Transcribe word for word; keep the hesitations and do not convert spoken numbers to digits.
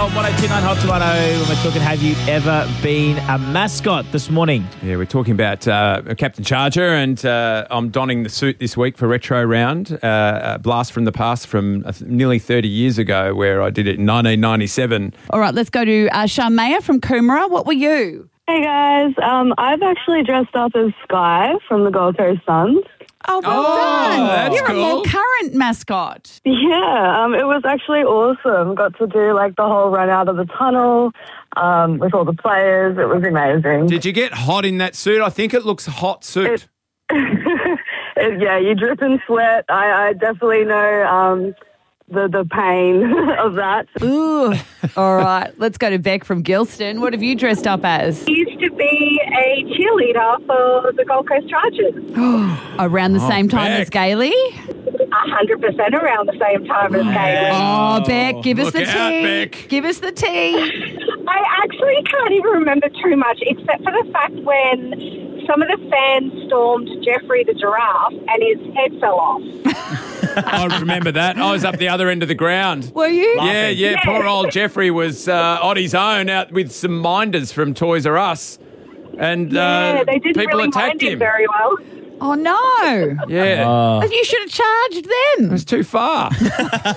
on one oh two point nine Hot Tomato when we're talking, have you ever been a mascot this morning? Yeah, we're talking about uh, Captain Charger, and uh, I'm donning the suit this week for Retro Round, uh, a blast from the past from uh, nearly thirty years ago where I did it in nineteen ninety-seven. All right, let's go to uh, Sharmaya from Coomera. What were you? Hey guys, um, I've actually dressed up as Sky from the Gold Coast Suns. Oh, well Oh, done. that's You're cool. a more current mascot. Yeah, um, it was actually awesome. Got to do like the whole run out of the tunnel um, with all the players. It was amazing. Did you get hot in that suit? I think it looks hot suit. It- yeah, you drip and sweat. I, I definitely know um, the the pain of that. Ooh. All right, let's go to Beck from Gilston. What have you dressed up as? Used to be a cheerleader for the Gold Coast Chargers. Around the Oh, same time Beck. as Gailey? A hundred percent around the same time as Kaylee. Oh, Beck, give us look the out, tea. Beck. Give us the tea. I actually can't even remember too much, except for the fact when some of the fans stormed Jeffrey the giraffe and his head fell off. I remember that. I was up the other end of the ground. Were you? Yeah, yeah, Yeah. poor old Jeffrey was uh, on his own out with some minders from Toys R Us. And Yeah, uh, they didn't people really attacked mind him him. very well. Oh, no. Yeah, Oh. You should have charged then. it was too far.